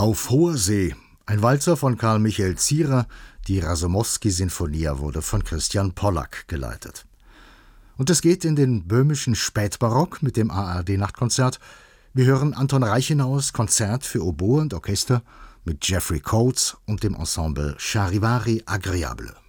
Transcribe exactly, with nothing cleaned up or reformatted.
Auf hoher See, ein Walzer von Karl Michael Zierer, die Rasomowski-Sinfonia wurde von Christian Pollack geleitet. Und es geht in den böhmischen Spätbarock mit dem A R D-Nachtkonzert. Wir hören Anton Reichenau's Konzert für Oboe und Orchester mit Jeffrey Coates und dem Ensemble Charivari Agréable.